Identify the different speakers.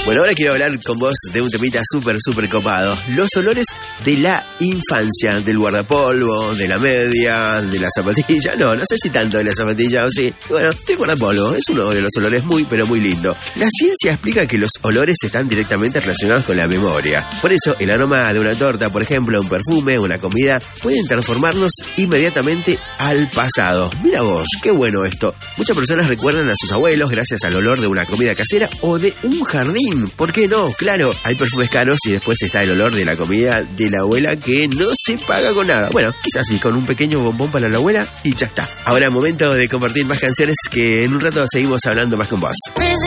Speaker 1: Bueno, ahora quiero hablar con vos de un temita súper copado. Los olores de la infancia, del guardapolvo, de la media, de la zapatilla. No sé si tanto de la zapatilla o sí. Bueno, del guardapolvo es uno de los olores muy lindo. La ciencia explica que los olores están directamente relacionados con la memoria. Por eso, el aroma de una torta, por ejemplo, un perfume, una comida, pueden transformarnos inmediatamente al pasado. Mira vos, qué bueno esto. Muchas personas recuerdan a sus abuelos gracias al olor de una comida casera o de un jardín. ¿Por qué no? Claro, hay perfumes caros y después está el olor de la comida de la abuela que no se paga con nada. Bueno, quizás sí, con un pequeño bombón para la abuela y ya está. Ahora momento de compartir más canciones que en un rato seguimos hablando más con vos.